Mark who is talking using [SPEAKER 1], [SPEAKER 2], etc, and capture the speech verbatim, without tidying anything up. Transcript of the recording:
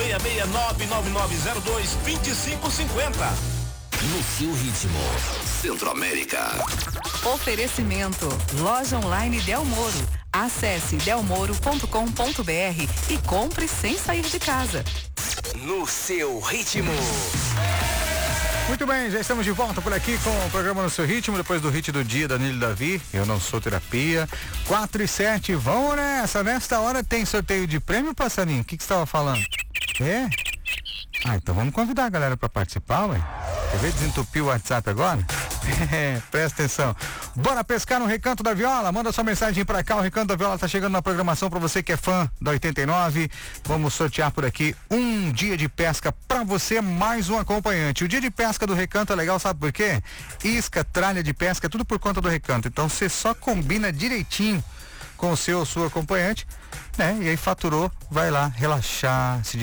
[SPEAKER 1] seis seis nove nove nove zero dois dois cinco cinco zero.
[SPEAKER 2] No seu ritmo, Centro-América.
[SPEAKER 3] Oferecimento, loja online Del Moro. Acesse delmoro ponto com ponto br e compre sem sair de casa.
[SPEAKER 2] No seu ritmo.
[SPEAKER 4] Muito bem, já estamos de volta por aqui com o programa No Seu Ritmo, depois do hit do dia, Danilo e Davi. Eu não sou terapia. quatro e sete, vamos nessa. Nesta hora tem sorteio de prêmio, passarinho? O que que você estava falando? É? Ah, então vamos convidar a galera para participar, ué. Quer ver desentupir o WhatsApp agora? É, presta atenção. Bora pescar no Recanto da Viola? Manda sua mensagem pra cá. O Recanto da Viola tá chegando na programação pra você que é fã da oitenta e nove. Vamos sortear por aqui um dia de pesca pra você, mais um acompanhante. O dia de pesca do Recanto é legal, sabe por quê? Isca, tralha de pesca, tudo por conta do Recanto. Então você só combina direitinho com o seu ou sua acompanhante, né? E aí faturou, vai lá relaxar, se